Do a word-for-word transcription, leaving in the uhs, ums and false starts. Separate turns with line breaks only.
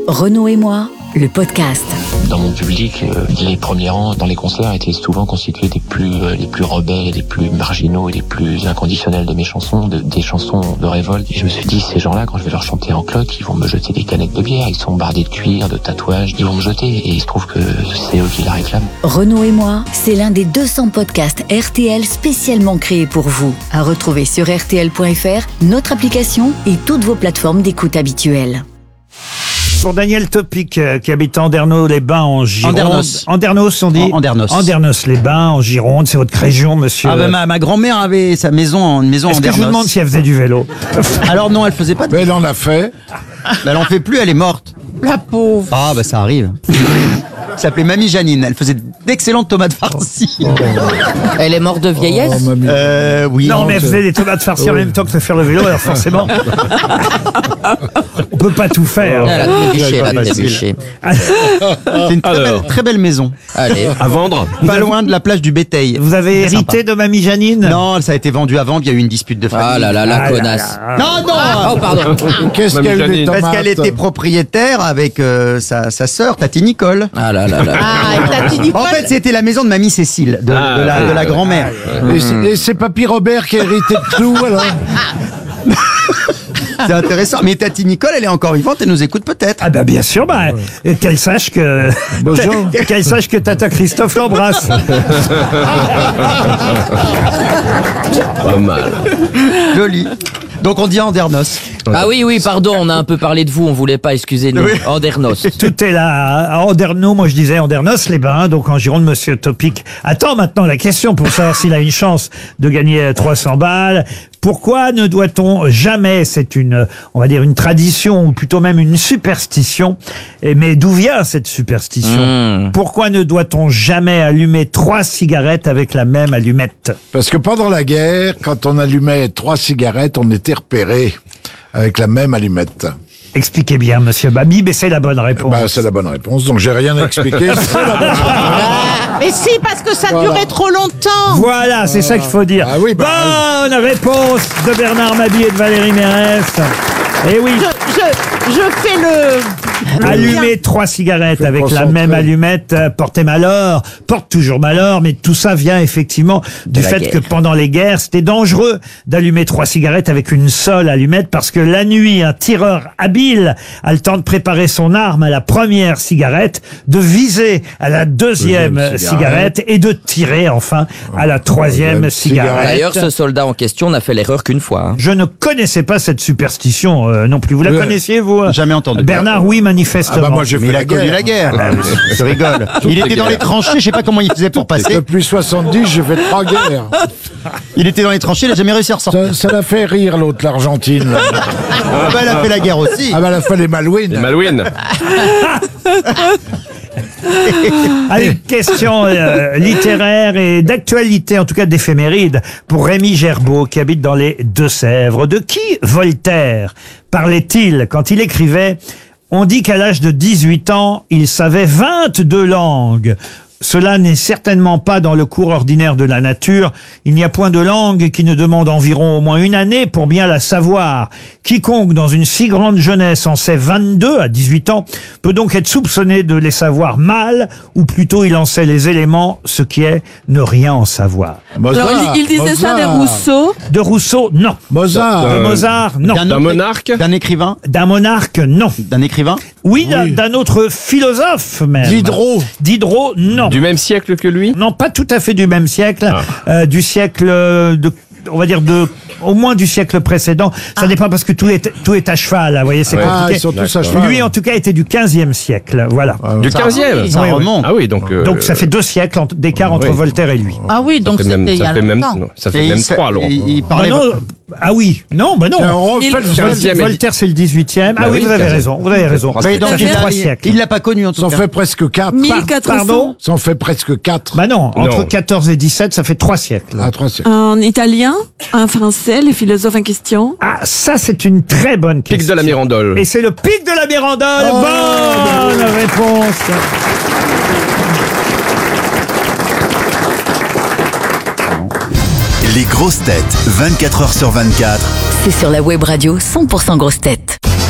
Renaud et moi, le podcast.
Dans mon public, euh, les premiers rangs dans les concerts étaient souvent constitués des plus euh, les plus rebelles, les plus marginaux et les plus inconditionnels de mes chansons, de, des chansons de révolte. Et je me suis dit, ces gens-là, quand je vais leur chanter en cloque, ils vont me jeter des canettes de bière, ils sont bardés de cuir, de tatouages, ils vont me jeter. Et il se trouve que c'est eux qui la réclament.
Renaud et moi, c'est l'un des deux cents podcasts R T L spécialement créés pour vous. À retrouver sur R T L point F R, notre application et toutes vos plateformes d'écoute habituelles.
Pour Daniel Topic, euh, qui habite Andernos-les-Bains en Gironde.
Andernos.
Andernos, on dit.
Andernos.
Andernos-les-Bains en Gironde, c'est votre région, monsieur.
Ah bah, ma, ma grand-mère avait sa maison en une maison en
Est-ce que je vous demande si elle faisait du vélo?
Alors non, elle faisait pas de...
Mais elle en a fait.
Mais elle en fait plus, elle est morte.
La pauvre.
Ah bah ça arrive. Elle s'appelait Mamie Janine, elle faisait d'excellentes tomates farcies.
Elle est morte de vieillesse.
Oh, mamie.
Euh, oui.
Non, mais elle faisait des tomates farcies en
Oui.
même temps que de faire le vélo, alors forcément. On peut pas tout faire.
Elle a trébuché, elle a trébuché.
C'est une très belle, très belle maison.
Allez.
À vendre?
Pas loin de la plage du Béteil.
Vous avez
Très
hérité
sympa.
de Mamie Janine?
Non, ça a été vendu avant, il y a eu une dispute de famille.
Ah là là, la
Ah là
connasse.
là.
Non, non
Oh, pardon.
Qu'est-ce
Mamie
qu'elle a eu des
Janine.
tomates?
Parce qu'elle était propriétaire avec euh, sa, sa sœur, Tati Nicole.
Ah là là là.
Ah, et Tati Nicole.
En fait, c'était la maison de Mamie Cécile, de,
Ah,
de la,
ouais,
de la
ouais.
grand-mère.
Et c'est- Et c'est Papy Robert qui a hérité de tout, alors.
C'est intéressant. Mais Tati Nicole, elle est encore vivante, elle nous écoute peut-être.
Ah bah bien sûr, bah, et qu'elle sache que
Bonjour.
qu'elle sache que Tata Christophe l'embrasse.
Pas mal.
Joli. Donc on dit Andernos.
Ah oui, oui, pardon, on a un peu parlé de vous, on voulait pas, excusez-nous.
Oui.
Andernos.
Tout est là. À Andernos, moi je disais Andernos-les-Bains, donc en Gironde, monsieur Topic attend maintenant la question pour savoir s'il a une chance de gagner trois cents balles. Pourquoi ne doit-on jamais, c'est une, on va dire une tradition, ou plutôt même une superstition, et mais d'où vient cette superstition?
Mmh.
Pourquoi ne doit-on jamais allumer trois cigarettes avec la même allumette?
Parce que pendant la guerre, quand on allumait trois cigarettes, on était repéré avec la même allumette.
Expliquez bien, monsieur Babi, mais c'est la bonne réponse.
Bah, c'est la bonne réponse, donc j'ai rien à expliquer. C'est la bonne réponse.
Mais si, parce que ça
Voilà.
durait trop longtemps.
Voilà, c'est ça qu'il faut dire.
Ah oui, bah,
Bonne réponse de Bernard Mabie et de Valérie Mérès. Eh oui,
Je, je, je fais le... le
allumer
lien.
trois cigarettes
Faut
avec la
concentrer.
même allumette euh, portait malheur, porte toujours malheur, mais tout ça vient effectivement du
la
fait
guerre.
que pendant les guerres, c'était dangereux d'allumer trois cigarettes avec une seule allumette parce que la nuit, un tireur habile a le temps de préparer son arme à la première cigarette, de viser à la deuxième
Deuxième
cigarette.
cigarette
et de tirer enfin à la troisième
Troisième
cigarette.
cigarette.
D'ailleurs, ce soldat en question n'a fait l'erreur qu'une fois. hein.
Je ne connaissais pas cette superstition euh, non plus. Vous la
Ouais.
connaissiez, vous euh
Jamais entendu.
Bernard, oui, manifestement.
Ah bah moi j'ai
Mais
fait
il a
la
connu la
guerre.
guerre. Je rigole. Il était dans les tranchées, je sais pas comment il faisait pour passer.
Depuis soixante-dix, j'ai fait trois guerres.
Il était dans les tranchées, il a jamais réussi à ressortir.
Ça, ça l'a fait rire l'autre, l'Argentine. là.
Ah bah, elle a fait la guerre aussi.
Ah bah elle a fait les Malouines.
Malouine.
Allez, question euh, littéraire et d'actualité, en tout cas d'éphéméride, pour Rémi Gerbeau, qui habite dans les Deux-Sèvres. De qui Voltaire parlait-il quand il écrivait « On dit qu'à l'âge de dix-huit ans, il savait vingt-deux langues ». Cela n'est certainement pas dans le cours ordinaire de la nature. Il n'y a point de langue qui ne demande environ au moins une année pour bien la savoir. Quiconque dans une si grande jeunesse en sait vingt-deux à dix-huit ans peut donc être soupçonné de les savoir mal, ou plutôt il en sait les éléments, ce qui est ne rien en savoir.
Mozart,
Alors, il, il disait ça de
Mozart.
Rousseau.
De Rousseau, non.
Mozart.
De
Euh,
Mozart, non.
D'un
D'un
autre-
monarque?
D'un écrivain.
D'un monarque, non.
D'un écrivain.
Oui, d'un
Oui.
d'un autre philosophe même.
Diderot.
Diderot, non.
Du même siècle que lui?
Non, pas tout à fait du même siècle,
Ah.
euh, du siècle de, on va dire de, au moins du siècle précédent. Ça dépend parce que tout est, tout est à cheval, là, vous voyez, c'est
Ouais.
Ah,
compliqué.
ils sont tous à
D'accord.
cheval.
Lui, en tout cas, était du quinzième siècle, voilà.
Du quinzième?
Ça
Oui, oui.
remonte.
Ah oui, donc... euh,
Donc ça fait deux siècles en- d'écart entre
oui.
Voltaire et lui.
Ah oui, donc
ça fait
c'était
même,
il y
ça
a
fait même,
longtemps.
non, ça
Et
fait même
il sa-
trois, alors.
il- il
Bah
parlait.
non, ah oui, non, bah non.
Et on refait
Il-
le
Vol-
quinzième,
Voltaire, c'est le dix-huitième. Ah
Bah
oui,
oui,
vous avez
quinzième.
raison, vous avez raison.
Mais
donc,
Ça fait
il a-
trois
il-
siècles.
Il l'a pas connu en tout
Ça en
cas.
fait presque quatre.
mille quatre cents.
Pardon?
Ça en fait presque quatre.
Bah non, entre
Non.
quatorze et dix-sept, ça fait trois siècles.
Ah, trois siècles.
Un italien, un français, les philosophes en question.
Ah, ça, c'est une très bonne question.
Pic de la Mirandole.
Et c'est le pic de la Mirandole.
Oh,
Bonne réponse.
Les grosses têtes, vingt-quatre heures sur vingt-quatre.
C'est sur la web radio cent pour cent grosses têtes.